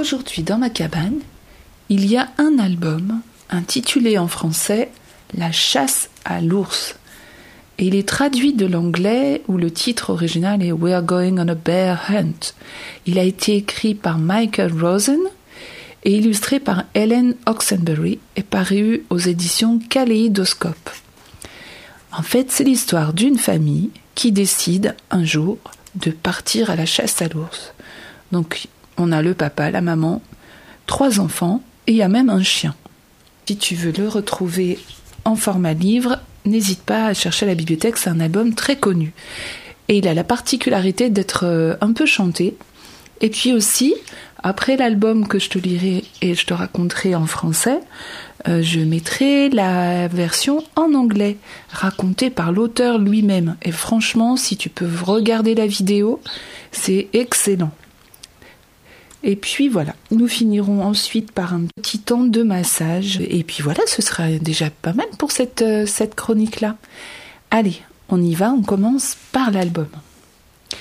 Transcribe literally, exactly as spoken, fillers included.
aujourd'hui dans ma cabane, il y a un album intitulé en français « La chasse à l'ours ». Et il est traduit de l'anglais où le titre original est « We're going on a bear hunt ». Il a été écrit par Michael Rosen et illustré par Ellen Oxenbury et paru aux éditions Kaléidoscope. En fait, c'est l'histoire d'une famille qui décide un jour de partir à la chasse à l'ours. Donc, on a le papa, la maman, trois enfants et il y a même un chien. Si tu veux le retrouver en format livre, n'hésite pas à chercher à la bibliothèque, c'est un album très connu. Et il a la particularité d'être un peu chanté. Et puis aussi, après l'album que je te lirai et je te raconterai en français, euh, je mettrai la version en anglais, racontée par l'auteur lui-même. Et franchement, si tu peux regarder la vidéo, c'est excellent. Et puis voilà, nous finirons ensuite par un petit temps de massage. Et puis voilà, ce sera déjà pas mal pour cette, euh, cette chronique-là. Allez, on y va, on commence par l'album.